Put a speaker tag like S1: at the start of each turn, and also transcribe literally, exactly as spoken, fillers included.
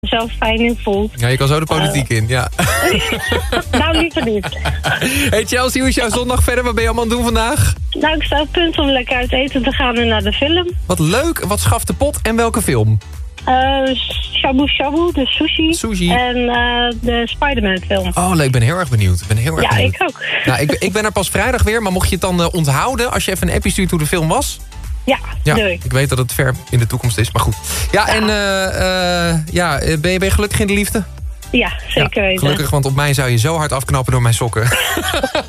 S1: jezelf fijn in voelt.
S2: Ja, je kan zo de politiek uh, in, ja.
S1: Nou, liever niet.
S2: Hey Chelsea, hoe is jouw zondag verder? Wat ben je allemaal aan het doen vandaag?
S1: Nou, ik sta op punt om lekker uit eten te gaan en naar de film.
S2: Wat leuk. Wat schaft de pot en welke film?
S1: Uh, Shabu Shabu, de sushi.
S2: Sushi.
S1: En uh, de Spider-Man film.
S2: Oh, leuk. Ik ben heel erg benieuwd. Ik ben heel erg
S1: ja,
S2: benieuwd.
S1: ik ook.
S2: Nou, ik, ik ben er pas vrijdag weer, maar mocht je het dan uh, onthouden... als je even een appje stuurt hoe de film was...
S1: Ja,
S2: ja,
S1: doe ik.
S2: Ik weet dat het ver in de toekomst is, maar goed. Ja, ja. en uh, uh, ja, ben, je, ben je gelukkig in de liefde?
S1: Ja, zeker
S2: ja,
S1: weten.
S2: Gelukkig, want op mij zou je zo hard afknappen door mijn sokken.